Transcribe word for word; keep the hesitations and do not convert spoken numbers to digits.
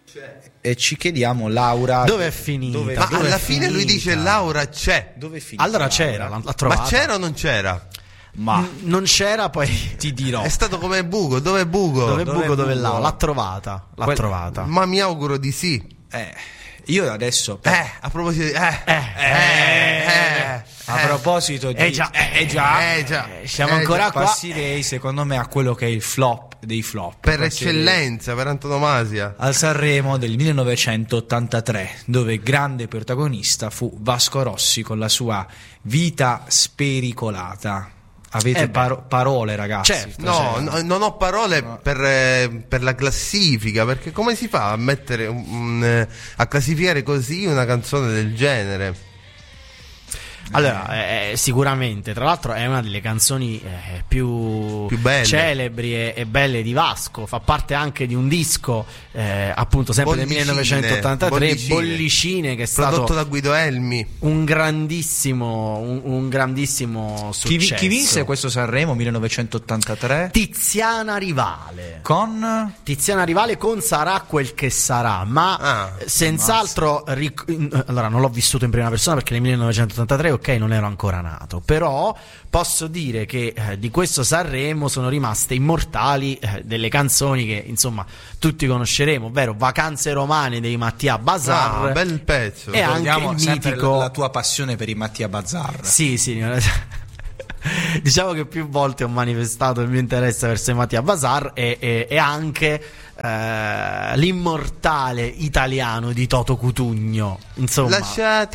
e ci chiediamo, Laura, dove è finita? Dove, Ma dove alla è fine lui finita? dice Laura c'è. Dove è finita? Allora c'era, Laura? l'ha, l'ha trovata. Ma c'era o non c'era? Ma N- non c'era, poi ti dirò. È stato come Bugo, dove è Bugo? dove dove buco, è dove buco? là? L'ha trovata, l'ha Quel- trovata. Ma mi auguro di sì. Eh, io adesso Eh, a proposito di... Eh, Eh, eh, eh, a eh. proposito di Eh già, eh, già, Eh, già. Eh, siamo Eh, ancora già. qua. passerei secondo me a quello che è il flop dei flop. Per Passerei eccellenza, per antonomasia. al Sanremo del millenovecentottantatré, dove grande protagonista fu Vasco Rossi con la sua Vita spericolata. Avete Eh beh. paro- parole, ragazzi? Certo. No, Cioè, no, non ho parole per, eh, per la classifica, perché come si fa a mettere un- un, eh, a classificare così una canzone del genere? Allora, eh, sicuramente, tra l'altro è una delle canzoni eh, più, Più belle. celebri e, e belle di Vasco, fa parte anche di un disco eh, appunto sempre Bollicine, del millenovecentottantatré, Bollicine. Bollicine, che è Prodotto stato da Guido Elmi. un grandissimo un, un grandissimo chi, vi- successo. chi vinse questo Sanremo millenovecentottantatré? Tiziana Rivale. Con Tiziana Rivale con Sarà quel che sarà, ma Ah, eh, senz'altro ric- in- allora non l'ho vissuto in prima persona perché nel millenovecentottantatré ok non ero ancora nato, però posso dire che eh, di questo Sanremo sono rimaste immortali eh, delle canzoni che insomma tutti conosceremo, ovvero Vacanze romane dei Mattia Bazar. Ah, bel pezzo. E anche Ricordiamo il sempre mitico- la tua passione per i Mattia Bazar. Sì, sì. Diciamo che più volte ho manifestato il mio interesse verso i Mattia Bazar e, e, e anche eh, l'immortale italiano di Toto Cutugno. Insomma, Lasciate